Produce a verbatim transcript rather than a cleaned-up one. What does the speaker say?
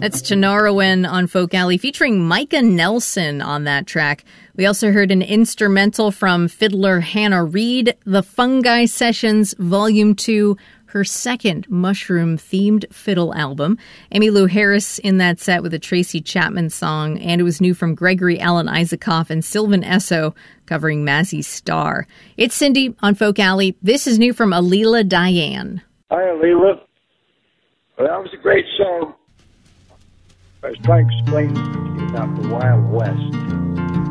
That's Chinarowen on Folk Alley, featuring Micah Nelson on that track. We also heard an instrumental from fiddler Hannah Reid, The Fungi Sessions, Volume two, her second mushroom-themed fiddle album. Emmylou Harris in that set with a Tracy Chapman song, and it was new from Gregory Alan Isaacoff and Sylvan Esso covering Mazzy Star. It's Cindy on Folk Alley. This is new from Alila Diane. Hi, Alila. Well, that was a great song. I was trying to explain to you about the Wild West.